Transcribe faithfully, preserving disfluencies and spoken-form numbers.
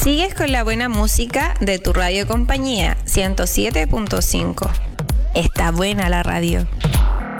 Sigues con la buena música de tu radio compañía, ciento siete punto cinco. Está buena la radio.